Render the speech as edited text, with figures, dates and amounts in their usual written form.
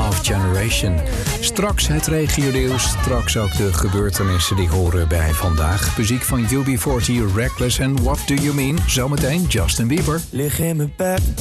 Love Generation. Straks het regionieuws, straks ook de gebeurtenissen die horen bij vandaag. Muziek van UB40, Reckless en What Do You Mean? Zometeen Justin Bieber. Lig in mijn bed,